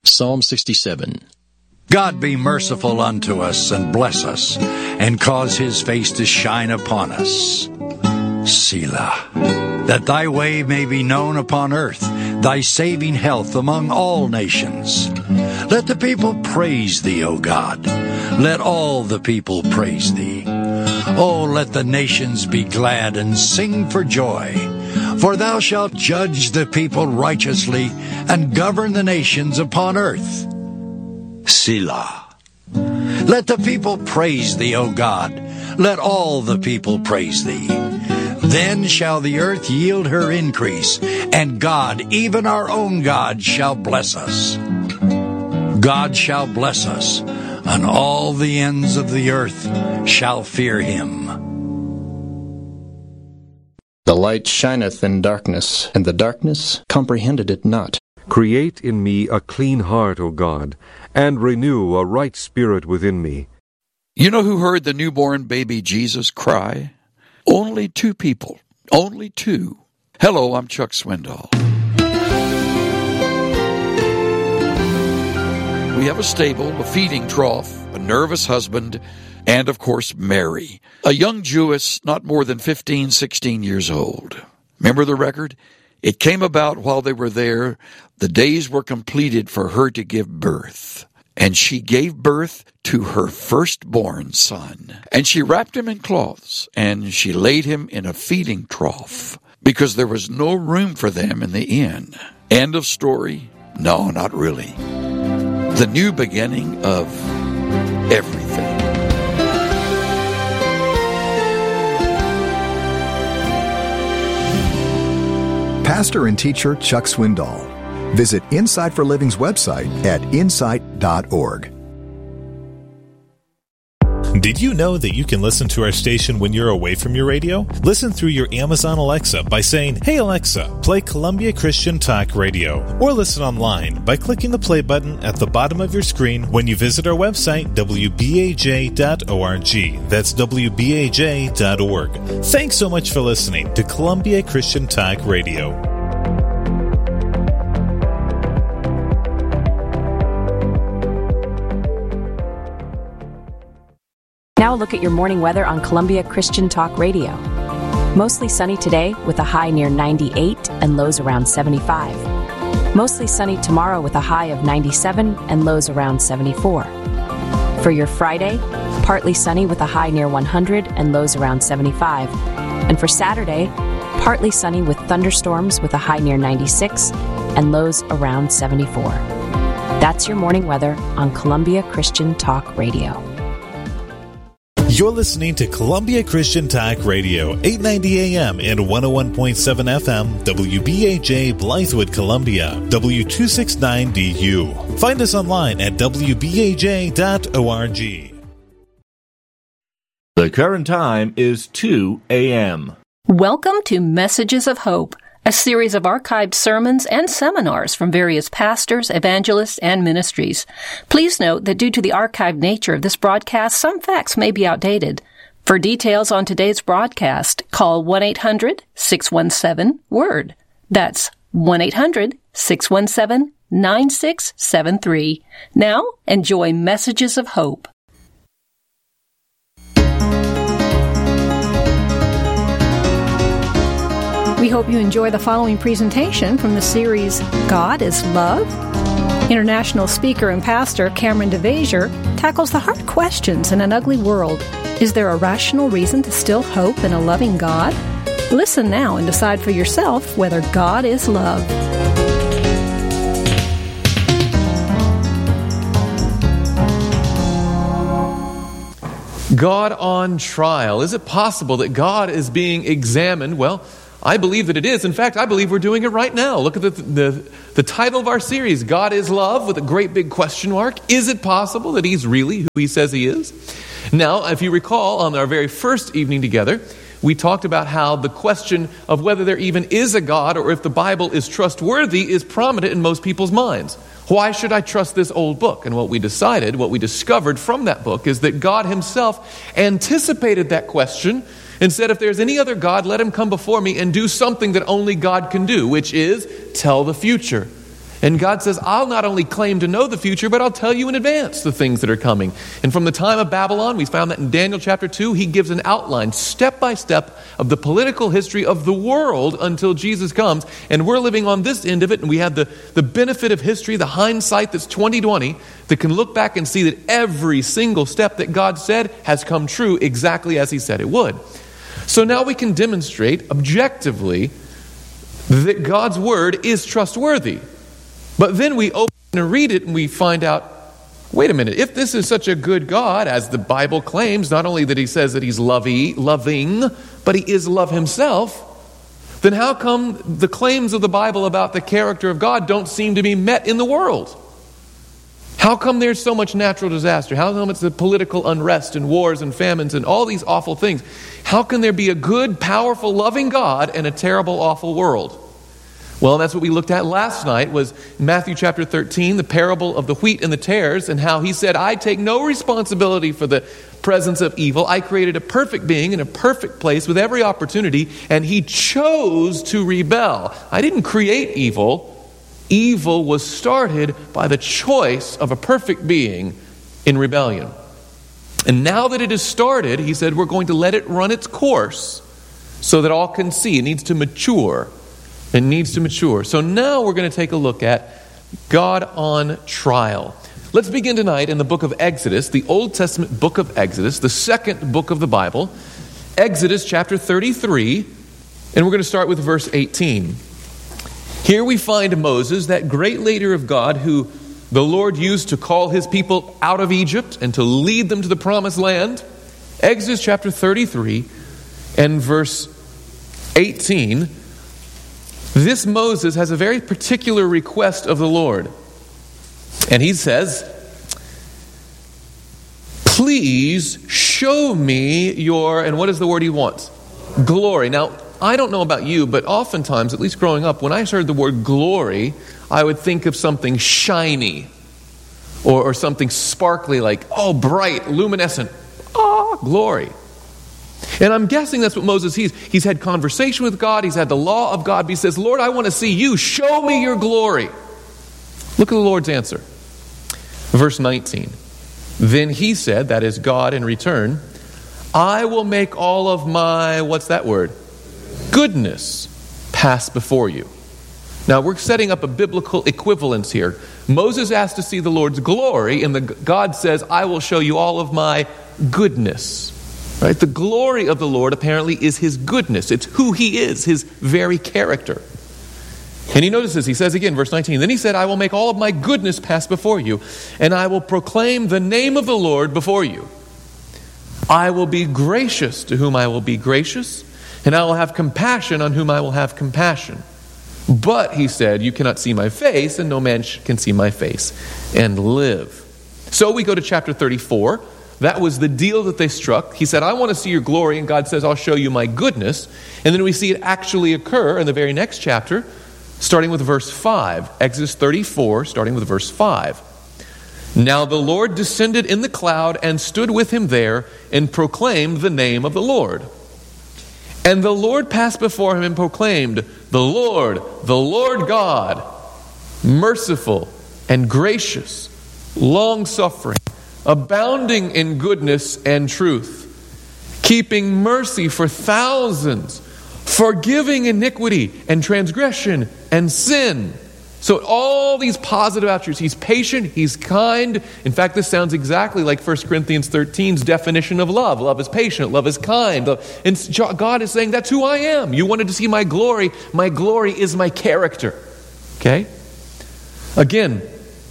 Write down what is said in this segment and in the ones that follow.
Psalm 67. God be merciful unto us, and bless us, and cause his face to shine upon us. Selah. That thy way may be known upon earth, thy saving health among all nations. Let the people praise thee, O God. Let all the people praise thee. O let the nations be glad and sing for joy. For thou shalt judge the people righteously, and govern the nations upon earth. Selah. Let the people praise thee, O God. Let all the people praise thee. Then shall the earth yield her increase, and God, even our own God, shall bless us. God shall bless us, and all the ends of the earth shall fear him. The light shineth in darkness, and the darkness comprehended it not. Create in me a clean heart, O God, and renew a right spirit within me. You know who heard the newborn baby Jesus cry? Only two people. Only two. Hello, I'm Chuck Swindoll. We have a stable, a feeding trough, a nervous husband, and, of course, Mary, a young Jewess not more than 15, 16 years old. Remember the record? It came about while they were there. The days were completed for her to give birth. And she gave birth to her firstborn son. And she wrapped him in cloths, and she laid him in a feeding trough, because there was no room for them in the inn. End of story? No, not really. The new beginning of everything. Pastor and teacher Chuck Swindoll. Visit Insight for Living's website at insight.org. Did you know that you can listen to our station when you're away from your radio? Listen through your Amazon Alexa by saying, "Hey Alexa, play Columbia Christian Talk Radio." Or listen online by clicking the play button at the bottom of your screen when you visit our website, wbaj.org. That's wbaj.org. Thanks so much for listening to Columbia Christian Talk Radio. Now look at your morning weather on Columbia Christian Talk Radio. Mostly sunny today with a high near 98 and lows around 75. Mostly sunny tomorrow with a high of 97 and lows around 74. For your Friday, partly sunny with a high near 100 and lows around 75. And for Saturday, partly sunny with thunderstorms with a high near 96 and lows around 74. That's your morning weather on Columbia Christian Talk Radio. You're listening to Columbia Christian Talk Radio, 890 AM and 101.7 FM, WBAJ Blythewood, Columbia, W269DU. Find us online at WBAJ.org. The current time is 2 a.m. Welcome to Messages of Hope, a series of archived sermons and seminars from various pastors, evangelists, and ministries. Please note that due to the archived nature of this broadcast, some facts may be outdated. For details on today's broadcast, call 1-800-617-WORD. That's 1-800-617-9673. Now, enjoy Messages of Hope. We hope you enjoy the following presentation from the series, God is Love. International speaker and pastor Cameron DeVasier tackles the hard questions in an ugly world. Is there a rational reason to still hope in a loving God? Listen now and decide for yourself whether God is love. God on trial. Is it possible that God is being examined? Well, I believe that it is. In fact, I believe we're doing it right now. Look at the title of our series, God is Love, with a great big question mark. Is it possible that He's really who He says He is? Now, if you recall, on our very first evening together, we talked about how the question of whether there even is a God or if the Bible is trustworthy is prominent in most people's minds. Why should I trust this old book? And what we discovered from that book is that God Himself anticipated that question and said, if there's any other God, let Him come before me and do something that only God can do, which is tell the future. And God says, I'll not only claim to know the future, but I'll tell you in advance the things that are coming. And from the time of Babylon, we found that in Daniel chapter 2, he gives an outline, step by step, of the political history of the world until Jesus comes. And we're living on this end of it, and we have the benefit of history, the hindsight that's 20/20, that can look back and see that every single step that God said has come true exactly as he said it would. So now we can demonstrate objectively that God's word is trustworthy. But then we open and read it and we find out, wait a minute, if this is such a good God, as the Bible claims, not only that he says that he's loving, but he is love himself, then how come the claims of the Bible about the character of God don't seem to be met in the world? How come there's so much natural disaster? How come it's the political unrest and wars and famines and all these awful things? How can there be a good, powerful, loving God and a terrible, awful world? Well, that's what we looked at last night, was Matthew chapter 13, the parable of the wheat and the tares, and how he said, I take no responsibility for the presence of evil. I created a perfect being in a perfect place with every opportunity, and he chose to rebel. I didn't create evil. Evil was started by the choice of a perfect being in rebellion. And now that it has started, he said, we're going to let it run its course so that all can see. It needs to mature. It needs to mature. So now we're going to take a look at God on trial. Let's begin tonight in the book of Exodus, the Old Testament book of Exodus, the second book of the Bible, Exodus chapter 33, and we're going to start with verse 18. Here we find Moses, that great leader of God who the Lord used to call his people out of Egypt and to lead them to the promised land. Exodus chapter 33 and verse 18. This Moses has a very particular request of the Lord. And he says, please show me your, and what is the word he wants? Glory. Now, I don't know about you, but oftentimes, at least growing up, when I heard the word glory, I would think of something shiny or something sparkly, like, oh, bright, luminescent. Oh, glory. And I'm guessing that's what Moses sees. He's had conversation with God. He's had the law of God. But he says, Lord, I want to see you. Show me your glory. Look at the Lord's answer. Verse 19. Then he said, that is God in return, I will make all of my, what's that word? Goodness pass before you. Now we're setting up a biblical equivalence here. Moses asked to see the Lord's glory, and God says, I will show you all of my goodness. Right? The glory of the Lord apparently is his goodness. It's who he is, his very character. And he notices, he says again, verse 19, then he said, I will make all of my goodness pass before you, and I will proclaim the name of the Lord before you. I will be gracious to whom I will be gracious, and I will have compassion on whom I will have compassion. But, he said, you cannot see my face, and no man can see my face and live. So we go to chapter 34. That was the deal that they struck. He said, I want to see your glory, and God says, I'll show you my goodness. And then we see it actually occur in the very next chapter, starting with verse 5. Exodus 34, starting with verse 5. Now the Lord descended in the cloud and stood with him there and proclaimed the name of the Lord. And the Lord passed before him and proclaimed, the Lord God, merciful and gracious, long-suffering, abounding in goodness and truth, keeping mercy for thousands, forgiving iniquity and transgression and sin. So all these positive attributes. He's patient, he's kind. In fact, this sounds exactly like 1 Corinthians 13's definition of love. Love is patient, love is kind. And God is saying, that's who I am. You wanted to see my glory. My glory is my character. Okay? Again,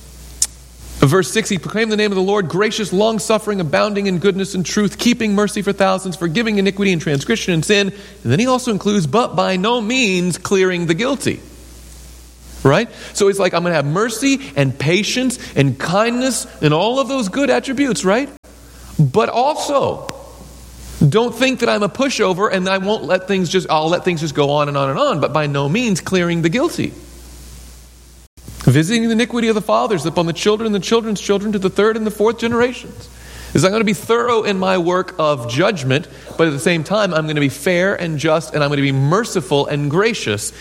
verse 6, he proclaimed the name of the Lord, gracious, long-suffering, abounding in goodness and truth, keeping mercy for thousands, forgiving iniquity and transgression and sin. And then he also includes, but by no means clearing the guilty. Right? So he's like, I'm going to have mercy and patience and kindness and all of those good attributes, right? But also, don't think that I'm a pushover and I'll let things just go on and on and on, but by no means clearing the guilty. Visiting the iniquity of the fathers upon the children and the children's children to the third and the fourth generations. Is I'm going to be thorough in my work of judgment, but at the same time, I'm going to be fair and just, and I'm going to be merciful and gracious.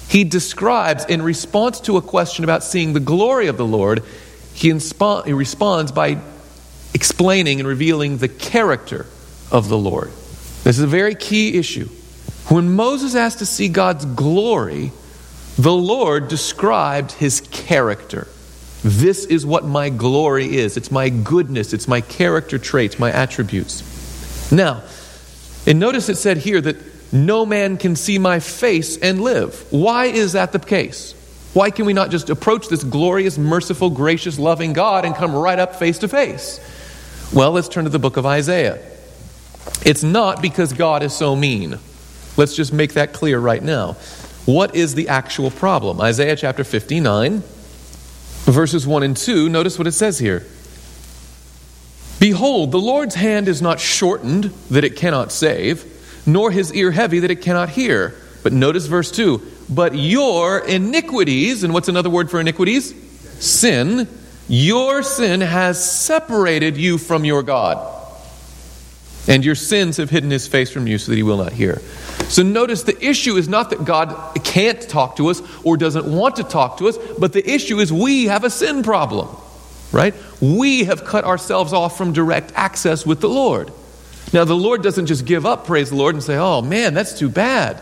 he describes, in response to a question about seeing the glory of the Lord, he responds by explaining and revealing the character of the Lord. This is a very key issue. When Moses asked to see God's glory, the Lord described his character. This is what my glory is. It's my goodness. It's my character traits, my attributes. Now, and notice it said here that no man can see my face and live. Why is that the case? Why can we not just approach this glorious, merciful, gracious, loving God and come right up face to face? Well, let's turn to the book of Isaiah. It's not because God is so mean. Let's just make that clear right now. What is the actual problem? Isaiah chapter 59, verses 1 and 2, notice what it says here. Behold, the Lord's hand is not shortened that it cannot save, nor his ear heavy that it cannot hear. But notice verse 2. But your iniquities, and what's another word for iniquities? Sin. Your sin has separated you from your God. And your sins have hidden his face from you so that he will not hear. So notice the issue is not that God can't talk to us or doesn't want to talk to us, but the issue is we have a sin problem, right? We have cut ourselves off from direct access with the Lord. Now the Lord doesn't just give up, praise the Lord, and say, oh man, that's too bad,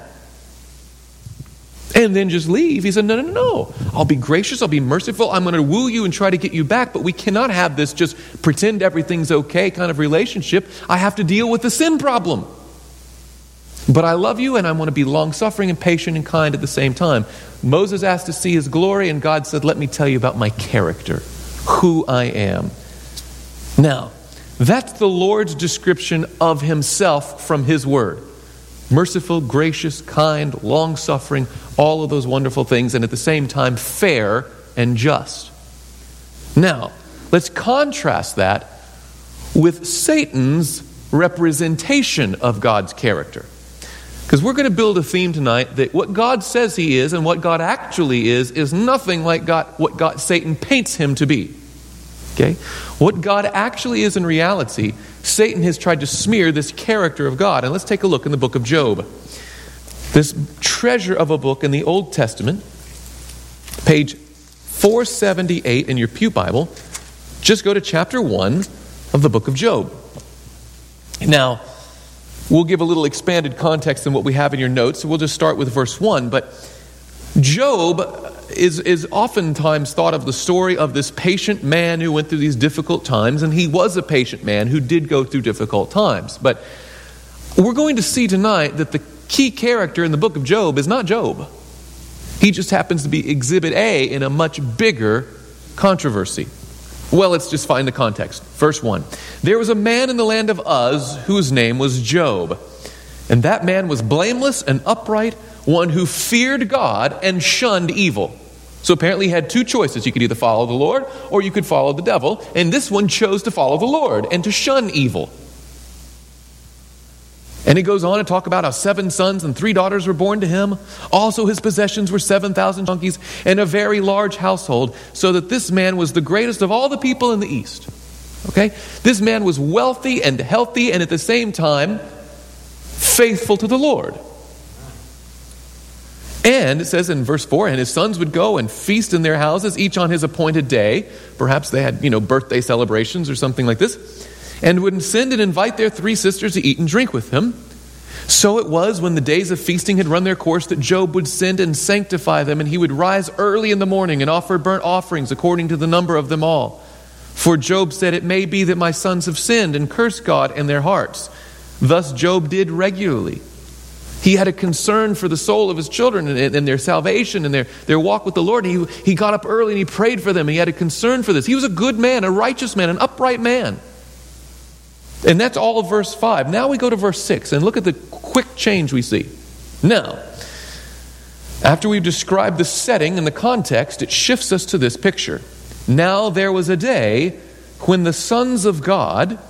and then just leave. He said, no. I'll be gracious, I'll be merciful, I'm going to woo you and try to get you back, but we cannot have this just pretend everything's okay kind of relationship. I have to deal with the sin problem. But I love you and I want to be long-suffering and patient and kind at the same time. Moses asked to see his glory and God said, let me tell you about my character, who I am. Now, that's the Lord's description of himself from his word. Merciful, gracious, kind, long-suffering, all of those wonderful things, and at the same time fair and just. Now, let's contrast that with Satan's representation of God's character. Because we're going to build a theme tonight that what God says he is and what God actually is nothing like what Satan paints him to be. Okay? What God actually is in reality, Satan has tried to smear this character of God. And let's take a look in the book of Job. This treasure of a book in the Old Testament, page 478 in your Pew Bible. Just go to chapter 1 of the book of Job. Now, we'll give a little expanded context than what we have in your notes, so we'll just start with verse 1. But Job is oftentimes thought of the story of this patient man who went through these difficult times, and he was a patient man who did go through difficult times. But we're going to see tonight that the key character in the book of Job is not Job. He just happens to be exhibit A in a much bigger controversy. Well, let's just find the context. Verse 1. There was a man in the land of Uz whose name was Job. And that man was blameless and upright, one who feared God and shunned evil. So apparently he had two choices. You could either follow the Lord or you could follow the devil. And this one chose to follow the Lord and to shun evil. And he goes on to talk about how 7 sons and 3 daughters were born to him. Also his possessions were 7,000 donkeys and a very large household, so that this man was the greatest of all the people in the East. Okay? This man was wealthy and healthy and at the same time faithful to the Lord. And it says in verse 4, and his sons would go and feast in their houses, each on his appointed day. Perhaps they had, birthday celebrations or something like this. And would send and invite their 3 sisters to eat and drink with him. So it was when the days of feasting had run their course that Job would send and sanctify them, and he would rise early in the morning and offer burnt offerings according to the number of them all. For Job said, it may be that my sons have sinned and cursed God in their hearts. Thus Job did regularly. He had a concern for the soul of his children and their salvation and their walk with the Lord. He got up early and he prayed for them. He had a concern for this. He was a good man, a righteous man, an upright man. And that's all of verse 5. Now we go to verse 6 and look at the quick change we see. Now, after we've described the setting and the context, it shifts us to this picture. Now there was a day when the sons of God